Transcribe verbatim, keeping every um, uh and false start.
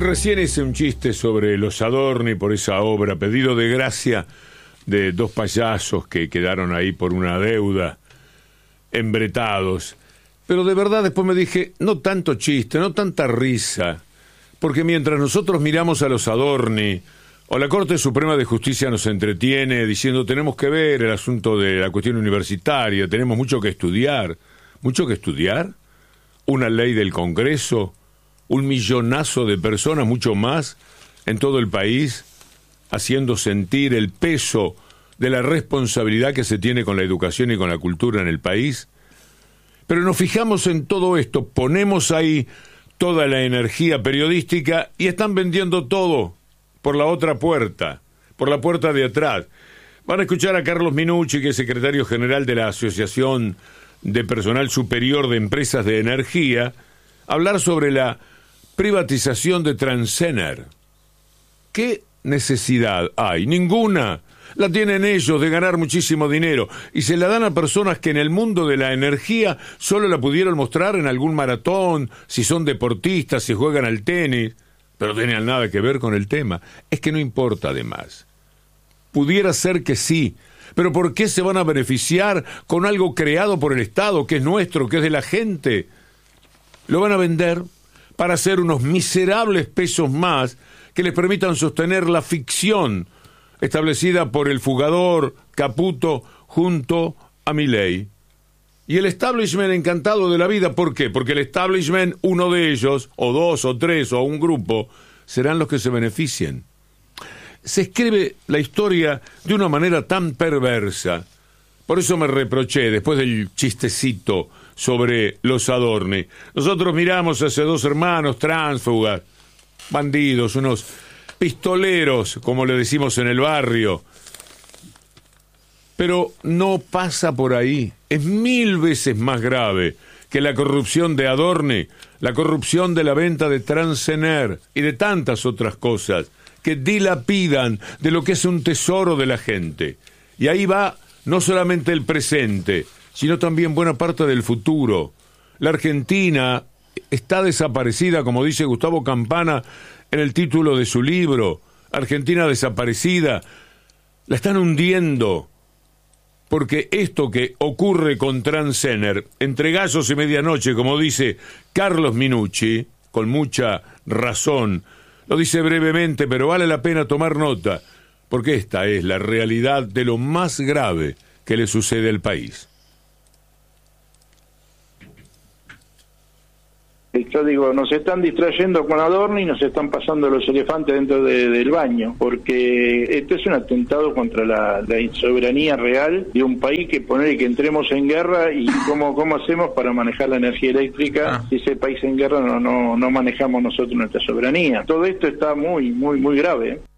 Recién hice un chiste sobre los Adorni por esa obra, pedido de gracia de dos payasos que quedaron ahí por una deuda, embretados. Pero de verdad después me dije, no tanto chiste, no tanta risa, porque mientras nosotros miramos a los Adorni, o la Corte Suprema de Justicia nos entretiene diciendo tenemos que ver el asunto de la cuestión universitaria, tenemos mucho que estudiar, mucho que estudiar, una ley del Congreso, un millonazo de personas, mucho más, en todo el país, haciendo sentir el peso de la responsabilidad que se tiene con la educación y con la cultura en el país. Pero nos fijamos en todo esto, ponemos ahí toda la energía periodística y están vendiendo todo por la otra puerta, por la puerta de atrás. Van a escuchar a Carlos Minucci, que es secretario general de la Asociación de Personal Superior de Empresas de Energía, hablar sobre la privatización de Transener. ¿Qué necesidad hay? Ninguna. La tienen ellos de ganar muchísimo dinero y se la dan a personas que en el mundo de la energía solo la pudieron mostrar en algún maratón, si son deportistas, si juegan al tenis, pero no tenían nada que ver con el tema. Es que no importa además. Pudiera ser que sí, pero ¿por qué se van a beneficiar con algo creado por el Estado, que es nuestro, que es de la gente? Lo van a vender para hacer unos miserables pesos más que les permitan sostener la ficción establecida por el fugador Caputo junto a Milei. Y el establishment encantado de la vida, ¿por qué? Porque el establishment, uno de ellos, o dos, o tres, o un grupo, serán los que se beneficien. Se escribe la historia de una manera tan perversa. Por eso me reproché, después del chistecito sobre los Adorni. Nosotros miramos a esos dos hermanos tránsfugas, bandidos, unos pistoleros, como le decimos en el barrio. Pero no pasa por ahí. Es mil veces más grave que la corrupción de Adorni, la corrupción de la venta de Transener y de tantas otras cosas que dilapidan de lo que es un tesoro de la gente. Y ahí va no solamente el presente, sino también buena parte del futuro. La Argentina está desaparecida, como dice Gustavo Campana en el título de su libro, Argentina desaparecida. La están hundiendo, porque esto que ocurre con Transener, entre gallos y medianoche, como dice Carlos Minucci, con mucha razón, lo dice brevemente, pero vale la pena tomar nota, porque esta es la realidad de lo más grave que le sucede al país. Yo digo, nos están distrayendo con Adorni y nos están pasando los elefantes dentro de, del baño, porque esto es un atentado contra la, la soberanía real de un país, que poner que entremos en guerra y cómo, cómo hacemos para manejar la energía eléctrica ah. si ese país en guerra no, no, no manejamos nosotros nuestra soberanía. Todo esto está muy, muy, muy grave.